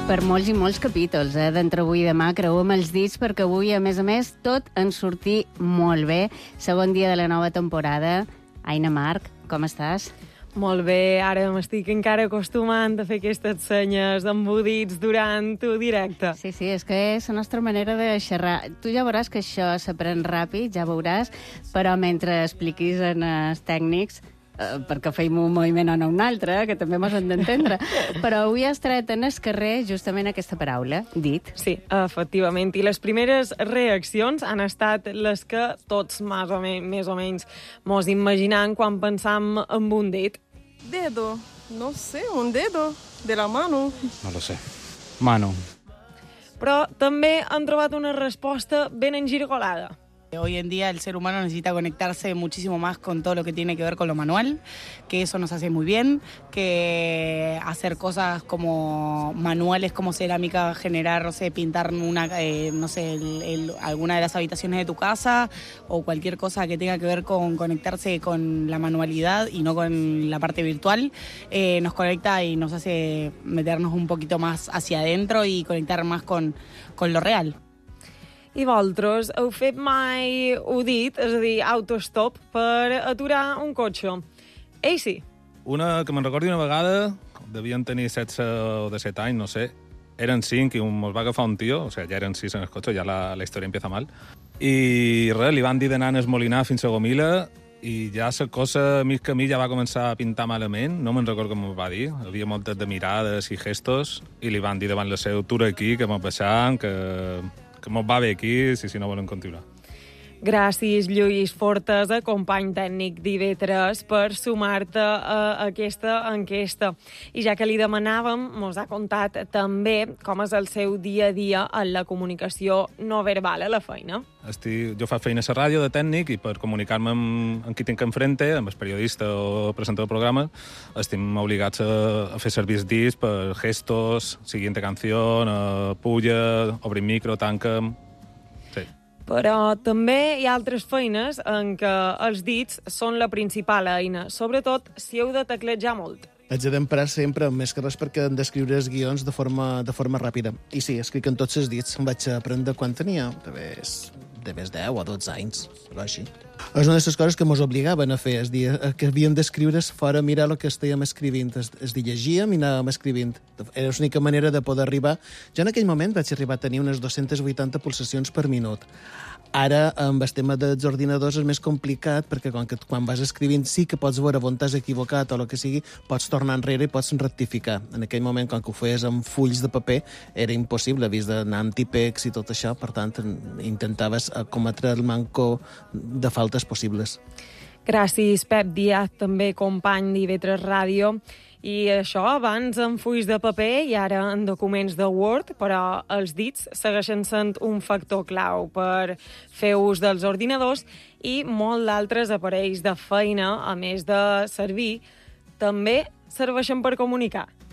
Per molts i molts capítols, d'entre avui i demà. Creueu amb els dits perquè avui, a més, tot ens sortir molt bé. Segon dia de la nova temporada. Aina Marc, com estàs? Molt bé, ara m'estic encara acostumant a fer aquestes senyes embudits durant el directe. Sí, és que és la nostra manera de xerrar. Tu ja veuràs que això s'aprèn ràpid, ja veuràs, però mentre expliquis en els tècnics, perquè feim un moviment o no un altre, que també mos hem d'entendre, però avui has tret en el carrer justament aquesta paraula, dit. Sí, efectivament, i les primeres reaccions han estat les que tots més o menys mos imaginam quan pensam en un dit. Dedo, no sé, un dedo de la mano. No lo sé. Mano. Però també han trobat una resposta ben engirgolada. Hoy en día el ser humano necesita conectarse muchísimo más con todo lo que tiene que ver con lo manual, que eso nos hace muy bien, que hacer cosas como manuales, como cerámica, generar, no sé, pintar alguna de las habitaciones de tu casa o cualquier cosa que tenga que ver con conectarse con la manualidad y no con la parte virtual, nos conecta y nos hace meternos un poquito más hacia adentro y conectar más con lo real. I vosaltres heu fet mai udit, és a dir, autostop, per aturar un cotxe? Ei, sí. Una que me'n recordi una vegada, devien tenir 16 o 17 anys, no sé, eren 5 i mos va agafar un tio, o sigui, ja eren 6 en el cotxe, ja la història empieza mal, i res, li van dir d'anar a esmolinar fins a Gomila, i ja la cosa, mig camí, ja va començar a pintar malament, no me'n recordo com m'ho va dir, havia moltes de mirades i gestos, i li van dir davant la seu, tu aquí, que m'ho baixant, que mos va bé aquí, si no volen continuar. Gràcies, Lluís Fortes, company tècnic d'IV3, per sumar-te a aquesta enquesta. I ja que li demanàvem, mos ha contat també com és el seu dia a dia en la comunicació no verbal a la feina. Jo faig feina a la ràdio de tècnic i per comunicar-me amb qui tinc enfrente, amb el periodista o presentador del programa, estem obligats a fer servir els dits per gestos, siguiente canción, puja, obrim micro, tanca'm... Sí. Però també hi ha altres feines en què els dits són la principal eina, sobretot si heu de teclejar molt. Haig d'emprar sempre, més que res perquè hem d'escriure els guions de forma ràpida. I sí, escric en tots els dits. Em vaig aprendre quan tenia de més 10 o 12 anys, però així. És una de les coses que ens obligaven a fer, que havíem d'escriure fora mirar el que estàvem escrivint. És dir, llegíem i anàvem escrivint. Era l'única manera de poder arribar. Jo en aquell moment vaig arribar a tenir unes 280 pulsacions per minut. Ara, amb el tema dels ordinadors és més complicat, perquè quan vas escrivint sí que pots veure on t'has equivocat o el que sigui, pots tornar enrere i pots rectificar. En aquell moment, quan ho feies amb fulls de paper, era impossible, vist d'anar amb típex i tot això, per tant, intentaves cometre el manco de faltes possibles. Gràcies, Pep Díaz, també company d'IV3 Ràdio. I això abans en fulls de paper i ara en documents de Word, però els dits segueixen sent un factor clau per fer ús dels ordinadors i molt d'altres aparells de feina, a més de servir, també serveixen per comunicar.